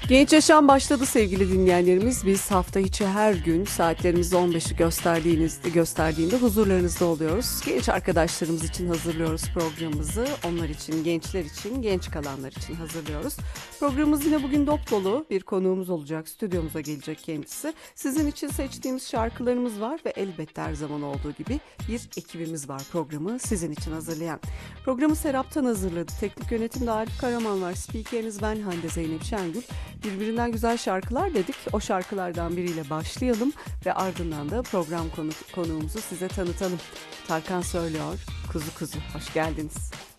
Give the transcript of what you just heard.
Genç Yaşam başladı sevgili dinleyenlerimiz. Biz hafta içi her gün saatlerimiz 15'i gösterdiğinde huzurlarınızda oluyoruz. Genç arkadaşlarımız için hazırlıyoruz programımızı. Onlar için, gençler için, genç kalanlar için hazırlıyoruz. Programımız yine bugün dop dolu bir konuğumuz olacak. Stüdyomuza gelecek kendisi. Sizin için seçtiğimiz şarkılarımız var ve elbette her zaman olduğu gibi bir ekibimiz var programı sizin için hazırlayan. Programı Serap'tan hazırladı. Teknik yönetimde Arif Karaman var. Spikeriniz ben Hande Zeynep Şengül. Birbirinden güzel şarkılar dedik. O şarkılardan biriyle başlayalım ve ardından da program konuğumuzu size tanıtalım. Tarkan söylüyor. Kuzu kuzu. Hoş geldiniz.